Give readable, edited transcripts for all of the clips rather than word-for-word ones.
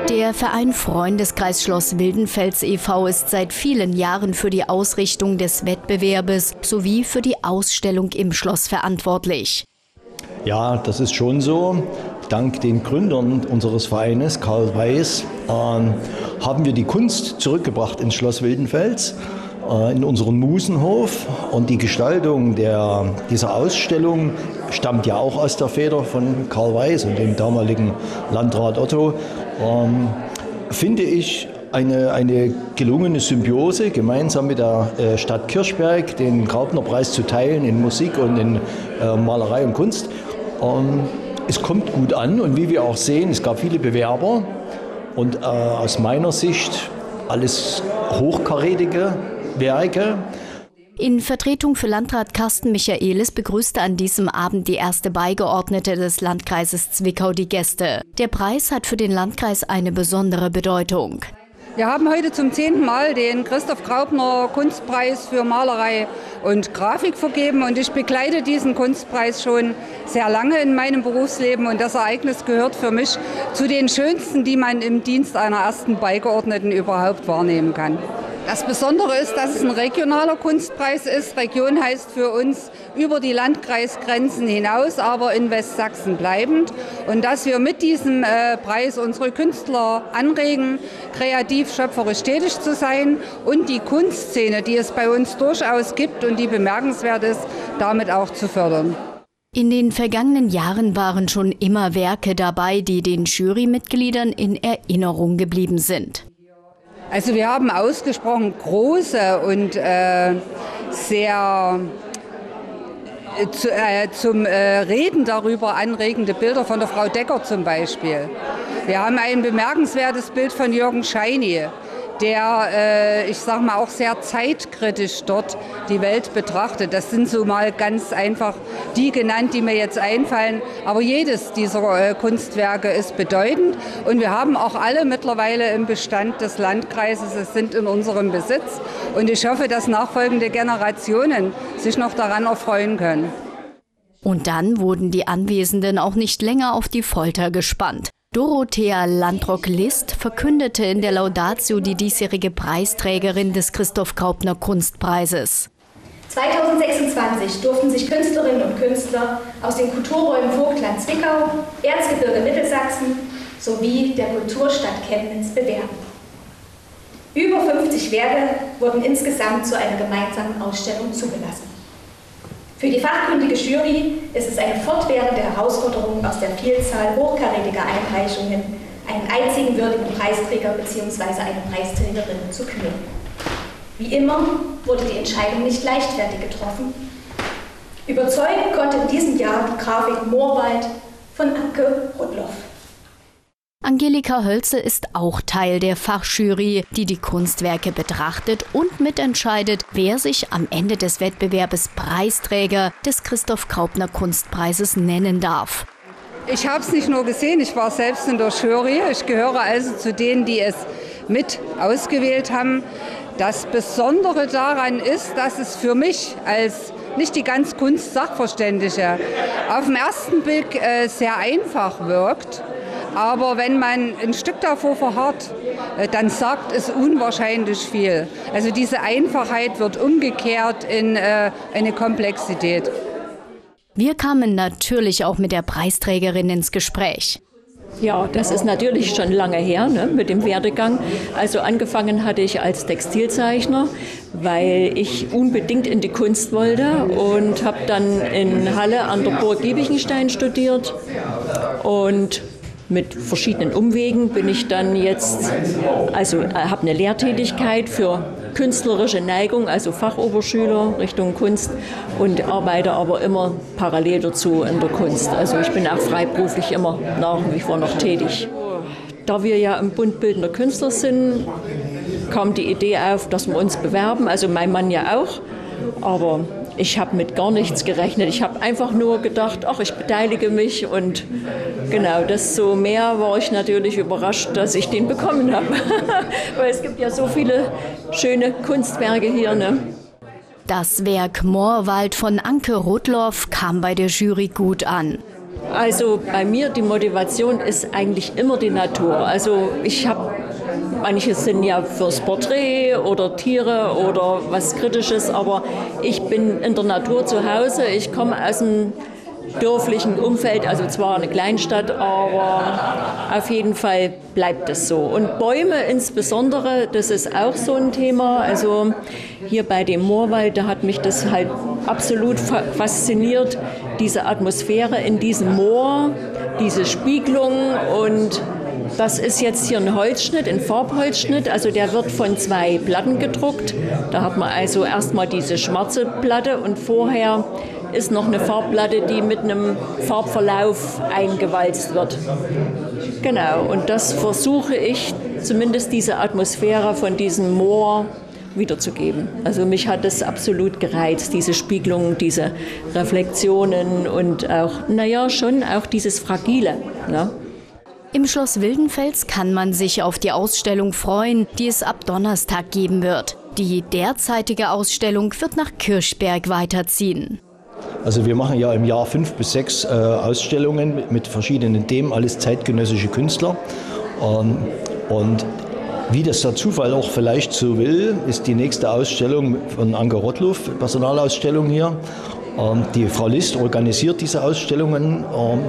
Der Verein Freundeskreis Schloss Wildenfels e.V. ist seit vielen Jahren für die Ausrichtung des Wettbewerbes sowie für die Ausstellung im Schloss verantwortlich. Ja, das ist schon so. Dank den Gründern unseres Vereines, Karl Weiß, haben wir die Kunst zurückgebracht ins Schloss Wildenfels, in unseren Musenhof. Und die Gestaltung dieser Ausstellung stammt ja auch aus der Feder von Karl Weiß und dem damaligen Landrat Otto. Finde ich eine gelungene Symbiose, gemeinsam mit der Stadt Kirchberg den Graupner-Preis zu teilen in Musik und in Malerei und Kunst. Es kommt gut an und wie wir auch sehen, es gab viele Bewerber und aus meiner Sicht alles hochkarätige Werke. In Vertretung für Landrat Carsten Michaelis begrüßte an diesem Abend die erste Beigeordnete des Landkreises Zwickau die Gäste. Der Preis hat für den Landkreis eine besondere Bedeutung. Wir haben heute zum 10. Mal den Christoph Graupner Kunstpreis für Malerei und Grafik vergeben und ich begleite diesen Kunstpreis schon sehr lange in meinem Berufsleben und das Ereignis gehört für mich zu den schönsten, die man im Dienst einer ersten Beigeordneten überhaupt wahrnehmen kann. Das Besondere ist, dass es ein regionaler Kunstpreis ist. Region heißt für uns über die Landkreisgrenzen hinaus, aber in Westsachsen bleibend. Und dass wir mit diesem Preis unsere Künstler anregen, kreativ, schöpferisch tätig zu sein und die Kunstszene, die es bei uns durchaus gibt und die bemerkenswert ist, damit auch zu fördern. In den vergangenen Jahren waren schon immer Werke dabei, die den Jurymitgliedern in Erinnerung geblieben sind. Also wir haben ausgesprochen große und sehr zum Reden darüber anregende Bilder von der Frau Decker zum Beispiel. Wir haben ein bemerkenswertes Bild von Jürgen Scheini, der, ich sag mal, auch sehr zeitkritisch dort die Welt betrachtet. Das sind so mal ganz einfach die genannt, die mir jetzt einfallen. Aber jedes dieser Kunstwerke ist bedeutend. Und wir haben auch alle mittlerweile im Bestand des Landkreises. Es sind in unserem Besitz. Und ich hoffe, dass nachfolgende Generationen sich noch daran erfreuen können. Und dann wurden die Anwesenden auch nicht länger auf die Folter gespannt. Dorothea Landrock-List verkündete in der Laudatio die diesjährige Preisträgerin des Christoph Graupner Kunstpreises. 2026 durften sich Künstlerinnen und Künstler aus den Kulturräumen Vogtland Zwickau, Erzgebirge Mittelsachsen sowie der Kulturstadt Chemnitz bewerben. Über 50 Werke wurden insgesamt zu einer gemeinsamen Ausstellung zugelassen. Für die fachkundige Jury ist es eine fortwährende Herausforderung, aus der Vielzahl hochkarätiger Einreichungen einen einzigen würdigen Preisträger bzw. eine Preisträgerin zu küren. Wie immer wurde die Entscheidung nicht leichtfertig getroffen. Überzeugen konnte in diesem Jahr die Grafik Moorwald von Anke Rudloff. Angelika Hölzel ist auch Teil der Fachjury, die die Kunstwerke betrachtet und mitentscheidet, wer sich am Ende des Wettbewerbs Preisträger des Christoph Graupner Kunstpreises nennen darf. Ich habe es nicht nur gesehen, ich war selbst in der Jury. Ich gehöre also zu denen, die es mit ausgewählt haben. Das Besondere daran ist, dass es für mich als nicht die ganz Kunstsachverständige auf den ersten Blick sehr einfach wirkt. Aber wenn man ein Stück davor verharrt, dann sagt es unwahrscheinlich viel. Also diese Einfachheit wird umgekehrt in eine Komplexität. Wir kamen natürlich auch mit der Preisträgerin ins Gespräch. Ja, das ist natürlich schon lange her, ne, mit dem Werdegang. Also angefangen hatte ich als Textilzeichner, weil ich unbedingt in die Kunst wollte und habe dann in Halle an der Burg Giebichenstein studiert und mit verschiedenen Umwegen bin ich dann jetzt, also habe eine Lehrtätigkeit für künstlerische Neigung, also Fachoberschüler Richtung Kunst und arbeite aber immer parallel dazu in der Kunst. Also ich bin auch freiberuflich immer nach wie vor noch tätig. Da wir ja im Bund Bildender Künstler sind, kam die Idee auf, dass wir uns bewerben, also mein Mann ja auch, aber ich habe mit gar nichts gerechnet. Ich habe einfach nur gedacht, ach, ich beteilige mich und genau, desto mehr war ich natürlich überrascht, dass ich den bekommen habe. Weil es gibt ja so viele schöne Kunstwerke hier, ne? Das Werk Moorwald von Anke Rudloff kam bei der Jury gut an. Also bei mir die Motivation ist eigentlich immer die Natur. Also manche sind ja fürs Porträt oder Tiere oder was Kritisches, aber ich bin in der Natur zu Hause. Ich komme aus einem dörflichen Umfeld, also zwar eine Kleinstadt, aber auf jeden Fall bleibt es so. Und Bäume insbesondere, das ist auch so ein Thema. Also hier bei dem Moorwald, da hat mich das halt absolut fasziniert, diese Atmosphäre in diesem Moor, diese Spiegelung. Und das ist jetzt hier ein Holzschnitt, ein Farbholzschnitt, also der wird von 2 Platten gedruckt. Da hat man also erstmal diese schwarze Platte und vorher ist noch eine Farbplatte, die mit einem Farbverlauf eingewalzt wird. Genau, und das versuche ich, zumindest diese Atmosphäre von diesem Moor wiederzugeben. Also mich hat es absolut gereizt, diese Spiegelungen, diese Reflexionen und auch, schon auch dieses Fragile. Ne? Im Schloss Wildenfels kann man sich auf die Ausstellung freuen, die es ab Donnerstag geben wird. Die derzeitige Ausstellung wird nach Kirchberg weiterziehen. Also wir machen ja im Jahr 5 bis 6 Ausstellungen mit verschiedenen Themen, alles zeitgenössische Künstler. Und wie das der Zufall auch vielleicht so will, ist die nächste Ausstellung von Anke Rottluff, Personalausstellung hier. Die Frau List organisiert diese Ausstellungen.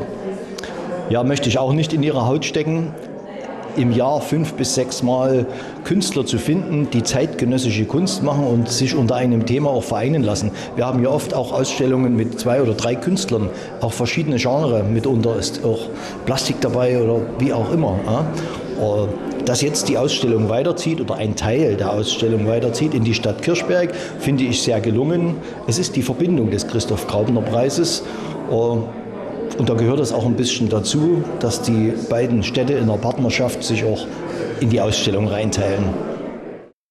Möchte ich auch nicht in ihre Haut stecken. Im Jahr 5 bis 6 Mal Künstler zu finden, die zeitgenössische Kunst machen und sich unter einem Thema auch vereinen lassen. Wir haben ja oft auch Ausstellungen mit 2 oder 3 Künstlern, auch verschiedene Genres. Mitunter ist auch Plastik dabei oder wie auch immer. Dass jetzt die Ausstellung weiterzieht oder ein Teil der Ausstellung weiterzieht in die Stadt Kirchberg, finde ich sehr gelungen. Es ist die Verbindung des Christoph-Graupner-Preises. Und da gehört es auch ein bisschen dazu, dass die beiden Städte in der Partnerschaft sich auch in die Ausstellung reinteilen.